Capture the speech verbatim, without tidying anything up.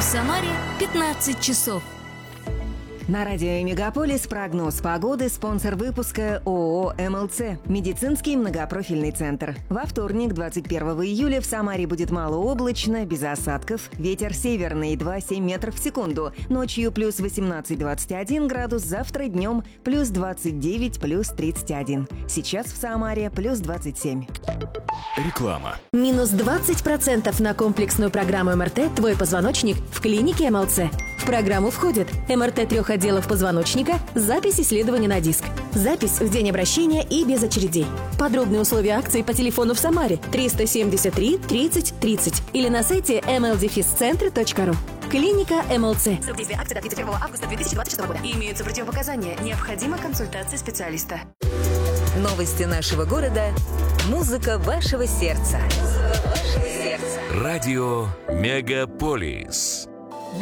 Самаре пятнадцать часов. На радио «Мегаполис» прогноз погоды, спонсор выпуска ООО «МЛЦ» – медицинский многопрофильный центр. Во вторник, двадцать первого июля, в Самаре будет малооблачно, без осадков. Ветер северный, два целых семь метров в секунду. Ночью плюс восемнадцать - двадцать один градус, завтра днем плюс двадцать девять - плюс тридцать один. Сейчас в Самаре плюс двадцать семь. Реклама. Минус двадцать процентов на комплексную программу эм эр тэ «Твой позвоночник» в клинике эм эл цэ. В программу входит эм эр тэ трех отделов позвоночника, запись исследования на диск, запись в день обращения и без очередей. Подробные условия акции по телефону в Самаре триста семьдесят три тридцать тридцать или на сайте эм эл дефис центр точка ру. Клиника эм эл цэ. Срок действия акции до тридцать первого августа две тысячи двадцать шестого года. Имеются противопоказания. Необходима консультация специалиста. Новости нашего города. Музыка вашего сердца. Музыка вашего сердца. Радио «Мегаполис».